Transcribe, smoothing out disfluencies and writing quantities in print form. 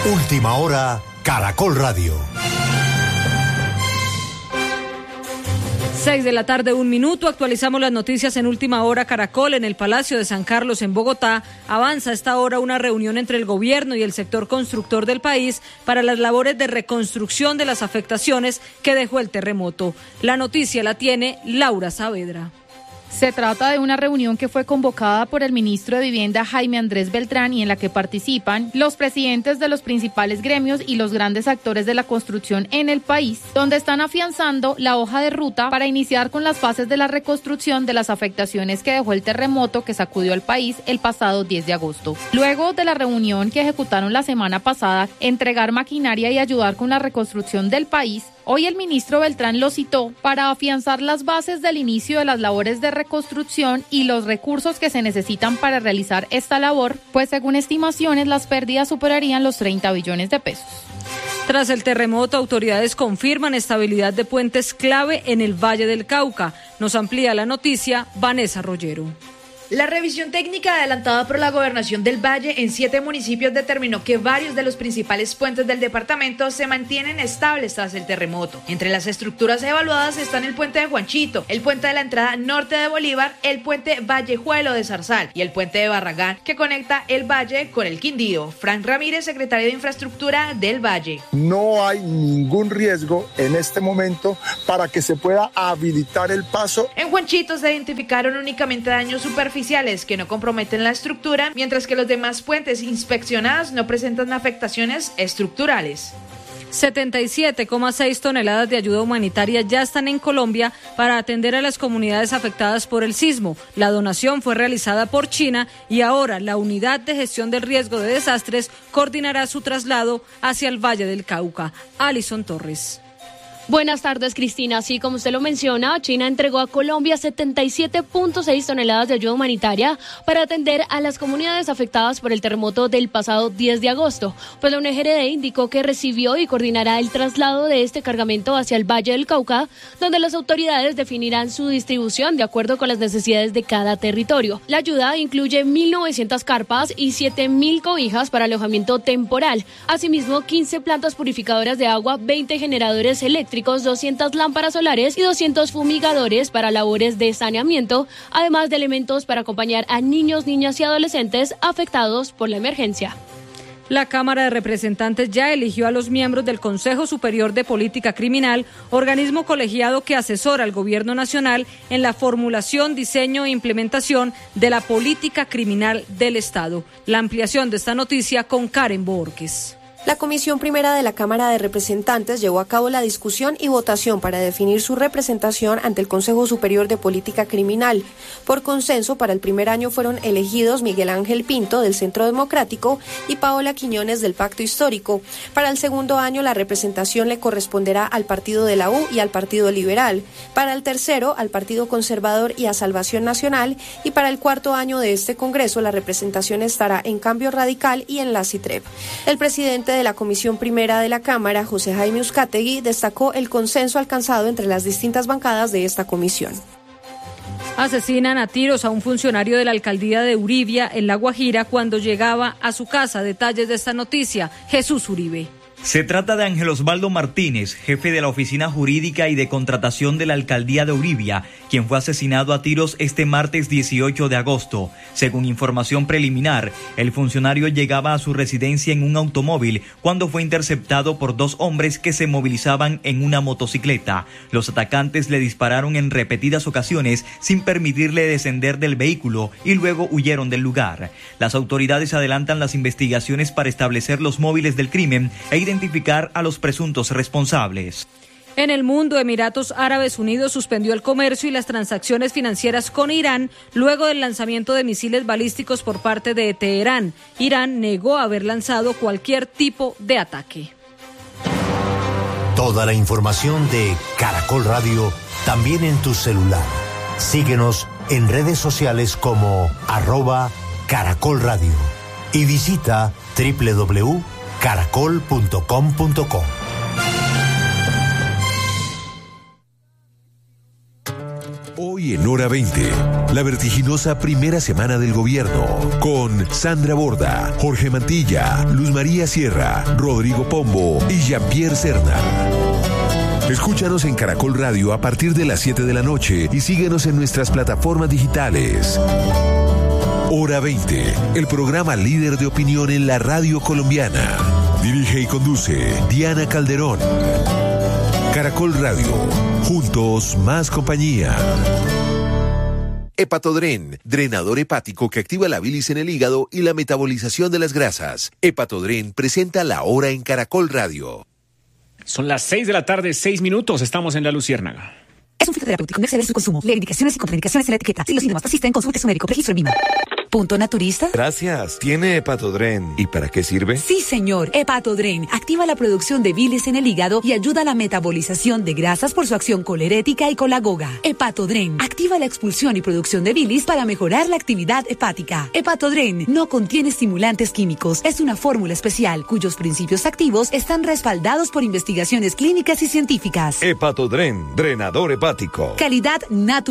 Última hora, Caracol Radio. 6 de la tarde, 1 minuto. Actualizamos las noticias en Última Hora Caracol. En el Palacio de San Carlos, en Bogotá, avanza a esta hora una reunión entre el gobierno y el sector constructor del país para las labores de reconstrucción de las afectaciones que dejó el terremoto. La noticia la tiene Laura Saavedra. Se trata de una reunión que fue convocada por el ministro de Vivienda Jaime Andrés Beltrán y en la que participan los presidentes de los principales gremios y los grandes actores de la construcción en el país, donde están afianzando la hoja de ruta para iniciar con las fases de la reconstrucción de las afectaciones que dejó el terremoto que sacudió al país el pasado 10 de agosto. Luego de la reunión que ejecutaron la semana pasada, entregar maquinaria y ayudar con la reconstrucción del país, hoy el ministro Beltrán lo citó para afianzar las bases del inicio de las labores de reconstrucción y los recursos que se necesitan para realizar esta labor, pues según estimaciones las pérdidas superarían los 30 billones de pesos. Tras el terremoto, autoridades confirman estabilidad de puentes clave en el Valle del Cauca. Nos amplía la noticia Vanessa Rollero. La revisión técnica adelantada por la Gobernación del Valle en 7 municipios determinó que varios de los principales puentes del departamento se mantienen estables tras el terremoto. Entre las estructuras evaluadas están el puente de Juanchito, el puente de la entrada norte de Bolívar, el puente Vallejuelo de Zarzal y el puente de Barragán, que conecta el Valle con el Quindío. Frank Ramírez, secretario de Infraestructura del Valle. No hay ningún riesgo en este momento para que se pueda habilitar el paso. En Juanchito se identificaron únicamente daños superficiales que no comprometen la estructura, mientras que los demás puentes inspeccionados no presentan afectaciones estructurales. 77,6 toneladas de ayuda humanitaria ya están en Colombia para atender a las comunidades afectadas por el sismo. La donación fue realizada por China y ahora la Unidad de Gestión del Riesgo de Desastres coordinará su traslado hacia el Valle del Cauca. Alison Torres. Buenas tardes, Cristina. Así como usted lo menciona, China entregó a Colombia 77,6 toneladas de ayuda humanitaria para atender a las comunidades afectadas por el terremoto del pasado 10 de agosto. Pues la UNGRD indicó que recibió y coordinará el traslado de este cargamento hacia el Valle del Cauca, donde las autoridades definirán su distribución de acuerdo con las necesidades de cada territorio. La ayuda incluye 1.900 carpas y 7.000 cobijas para alojamiento temporal. Asimismo, 15 plantas purificadoras de agua, 20 generadores eléctricos, 200 lámparas solares y 200 fumigadores para labores de saneamiento, además de elementos para acompañar a niños, niñas y adolescentes afectados por la emergencia. La Cámara de Representantes ya eligió a los miembros del Consejo Superior de Política Criminal, organismo colegiado que asesora al Gobierno Nacional en la formulación, diseño e implementación de la política criminal del Estado. La ampliación de esta noticia con Karen Borges. La Comisión Primera de la Cámara de Representantes llevó a cabo la discusión y votación para definir su representación ante el Consejo Superior de Política Criminal. Por consenso, para el primer año fueron elegidos Miguel Ángel Pinto, del Centro Democrático, y Paola Quiñones, del Pacto Histórico. Para el segundo año, la representación le corresponderá al Partido de la U y al Partido Liberal. Para el tercero, al Partido Conservador y a Salvación Nacional. Y para el cuarto año de este Congreso, la representación estará en Cambio Radical y en la CITREP. El presidente de la Comisión Primera de la Cámara, José Jaime Uzcategui, destacó el consenso alcanzado entre las distintas bancadas de esta comisión. Asesinan a tiros a un funcionario de la alcaldía de Uribia, en La Guajira, cuando llegaba a su casa. Detalles de esta noticia, Jesús Uribe. Se trata de Ángel Osvaldo Martínez, jefe de la Oficina Jurídica y de Contratación de la Alcaldía de Uribia, quien fue asesinado a tiros este martes 18 de agosto. Según información preliminar, el funcionario llegaba a su residencia en un automóvil cuando fue interceptado por 2 hombres que se movilizaban en una motocicleta. Los atacantes le dispararon en repetidas ocasiones sin permitirle descender del vehículo y luego huyeron del lugar. Las autoridades adelantan las investigaciones para establecer los móviles del crimen e identificar a los presuntos responsables. En el mundo, Emiratos Árabes Unidos suspendió el comercio y las transacciones financieras con Irán luego del lanzamiento de misiles balísticos por parte de Teherán. Irán negó haber lanzado cualquier tipo de ataque. Toda la información de Caracol Radio también en tu celular. Síguenos en redes sociales como @Caracol Radio y visita www.caracol.com.co. Hoy Hoy en Hora 20, la vertiginosa primera semana del gobierno, con Sandra Borda, Jorge Mantilla, Luz María Sierra, Rodrigo Pombo y Jean-Pierre Serna. Escúchanos en Caracol Radio a partir de las 7 de la noche y síguenos en nuestras plataformas digitales. Hora 20, el programa líder de opinión en la radio colombiana. Dirige y conduce Diana Calderón. Caracol Radio, juntos más compañía. Hepatodren, drenador hepático que activa la bilis en el hígado y la metabolización de las grasas. Hepatodren presenta La Hora en Caracol Radio. Son las 6 de la tarde, 6 minutos. Estamos en La Luciérnaga. Es un fitoterapéutico, no exceder su consumo. Lee indicaciones y contraindicaciones en la etiqueta. Si los síntomas persisten, consulte a su médico. Registro en Vima. ¿Punto naturista? Gracias. ¿Tiene Hepatodren? ¿Y para qué sirve? Sí, señor. Hepatodren activa la producción de bilis en el hígado y ayuda a la metabolización de grasas por su acción colerética y colagoga. Hepatodren activa la expulsión y producción de bilis para mejorar la actividad hepática. Hepatodren no contiene estimulantes químicos. Es una fórmula especial cuyos principios activos están respaldados por investigaciones clínicas y científicas. Hepatodren, drenador hepático. Calidad natural.